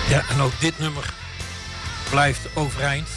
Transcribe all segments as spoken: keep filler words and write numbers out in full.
Ja, en ook dit nummer blijft overeind.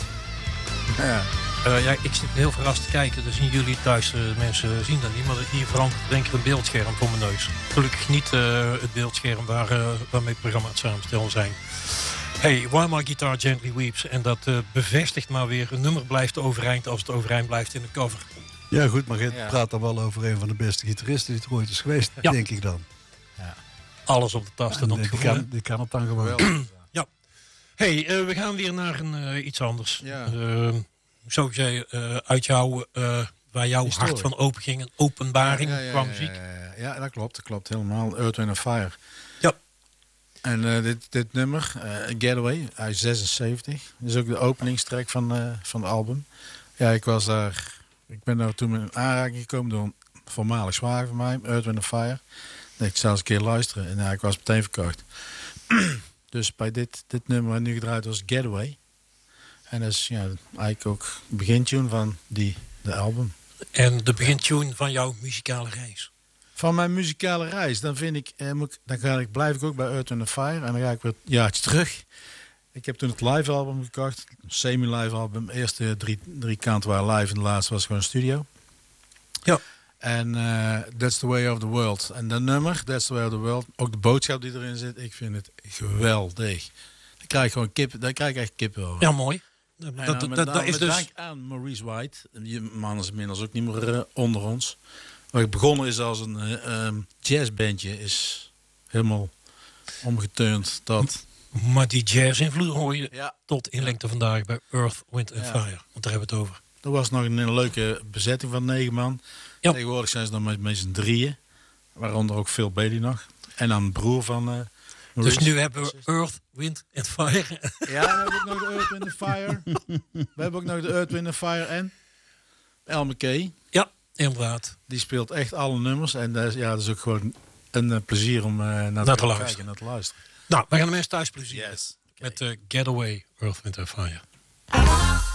Ja. Uh, ja, ik zit heel verrast te kijken. Dan zien jullie thuis, uh, mensen zien dat niet. Maar hier verandert denk ik een beeldscherm voor mijn neus. Gelukkig niet uh, het beeldscherm waar, uh, waarmee het programma het samenstellen zijn. Hey, While My Guitar Gently Weeps. En dat uh, bevestigt maar weer. Een nummer blijft overeind als het overeind blijft in de cover. Ja goed, maar je ja. praat dan wel over een van de beste gitaristen die er ooit is geweest, ja. denk ik dan. Ja. Alles op de tasten. En, die, kan, die kan het dan gewoon. Ja. Hey, uh, we gaan weer naar een, uh, iets anders. Ja. Uh, Zoals jij uh, uit jou, uh, waar jouw Historie. hart van open ging, een openbaring ja, ja, ja, qua ja, muziek. Ja, ja, ja, dat klopt, dat klopt helemaal. Earth, Wind and Fire. Ja. En uh, dit, dit nummer, uh, Getaway, uit zesenzeventig. Dat is ook de openingstrack van, uh, van het album. Ja, ik was daar, ik ben daar toen in aanraking gekomen door een voormalig zwager van mij, Earth, Wind and Fire. Dat ik zelfs een keer luisteren en ja, ik was meteen verkocht. Dus bij dit, dit nummer wat nu gedraaid was Getaway. En dat is ja, eigenlijk ook de begintune van die, de album. En de begintune van jouw muzikale reis? Van mijn muzikale reis, dan vind ik, eh, moet ik dan ga ik, blijf ik ook bij Earth, Wind and Fire. En dan ga ik weer een jaartje terug. Ik heb toen het live album gekocht. Een semi-live album. De eerste drie, drie kanten waren live en de laatste was gewoon studio. Ja. En uh, That's the Way of the World. En dat nummer, That's the Way of the World, ook de boodschap die erin zit, ik vind het geweldig. Dan krijg ik gewoon kip, dan krijg ik echt kippen over. Ja, mooi. Dat, dat, dat, dat, dat, dat is dus dank aan Maurice White. Die man is inmiddels ook niet meer uh, onder ons. Waar ik begonnen is als een uh, um, jazzbandje, is helemaal omgeturnd tot... Maar die jazz-invloed hoor je ja. tot in lengte vandaag bij Earth, Wind and Ja. Fire. Want daar hebben we het over. Er was nog een, een leuke bezetting van negen man. Ja. Tegenwoordig zijn ze nog met, met z'n drieën. Waaronder ook Phil Bailey nog. En dan een broer van... Uh, dus nu hebben we Earth, Wind and Fire. Ja, we hebben ook nog de Earth, Wind and Fire. We hebben ook nog de Earth, Wind and Fire en El McKay. Ja, inderdaad. Die speelt echt alle nummers. En dat is, ja, dat is ook gewoon een uh, plezier om uh, naar, naar te, te luisteren. kijken en naar te luisteren. Nou, wij gaan de mensen thuis plezier. Yes. Met uh, Getaway, Earth, Wind and Fire.